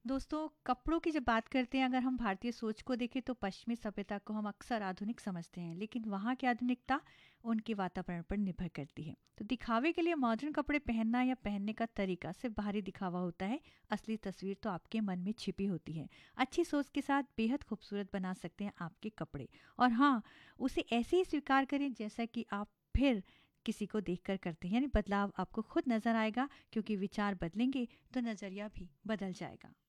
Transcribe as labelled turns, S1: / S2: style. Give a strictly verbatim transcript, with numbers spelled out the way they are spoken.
S1: दोस्तों, कपड़ों की जब बात करते हैं, अगर हम भारतीय सोच को देखें तो पश्चिमी सभ्यता को हम अक्सर आधुनिक समझते हैं, लेकिन वहाँ की आधुनिकता उनके वातावरण पर निर्भर करती है। तो दिखावे के लिए मॉडर्न कपड़े पहनना या पहनने का तरीका सिर्फ बाहरी दिखावा होता है। असली तस्वीर तो आपके मन में छिपी होती है। अच्छी सोच के साथ बेहद खूबसूरत बना सकते हैं आपके कपड़े। और हाँ, उसे ऐसे ही स्वीकार करें जैसा कि आप फिर किसी को देखकर करते हैं। यानी बदलाव आपको खुद नजर आएगा, क्योंकि विचार बदलेंगे तो नजरिया भी बदल जाएगा।